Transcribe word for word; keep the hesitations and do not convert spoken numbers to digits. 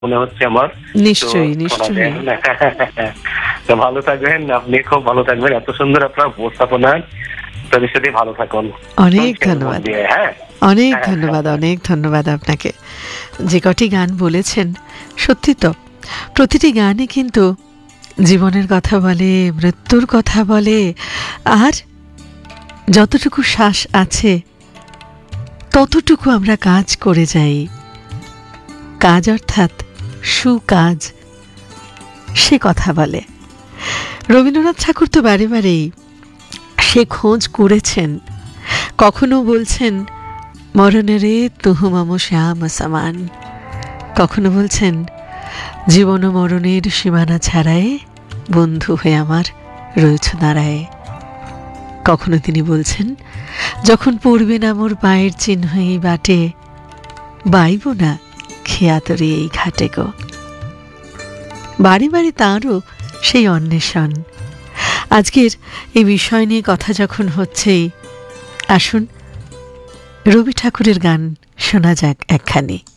মনে হচ্ছে আমার। নিশ্চয়ই, নিশ্চয়ই। তো ভালো থাকবেন, আপনি খুব ভালো থাকবেন। এত সুন্দর আপনার উপস্থাপনা, ভবিষ্যতে ভালো থাকুন। অনেক ধন্যবাদ। হ্যাঁ, অনেক ধন্যবাদ, অনেক ধন্যবাদ আপনাকে। যে কটি গান বলেছেন, সত্যি তো প্রতিটি গানে কিন্তু জীবনের কথা বলে, মৃত্যুর কথা বলে, আর যতটুকু শ্বাস আছে ততটুকু আমরা কাজ করে যাই। কাজ অর্থাৎ সুকাজ, সে কথা বলে। রবীন্দ্রনাথ ঠাকুর তো বারে বারেই সে খোঁজ করেছেন। কখনো বলছেন মরণেরে তুহু মম শ্যাম সমান, কখনো বলছেন জীবন মরণের সীমানা ছাড়ায় বন্ধু হয়ে আমার রয়েছ দাঁড়ায়। কখনো তিনি বলছেন যখন পড়বে না মোর পায়ের চিহ্ন এই বাটে, বাইব না খেয়াতরে এই ঘাটে গো। বাড়ি বাড়ি তাঁরও সেই অন্বেষণ। আজকের এই বিষয় নিয়ে কথা যখন হচ্ছেই, আসুন রবি ঠাকুরের গান শোনা যাক একখানি।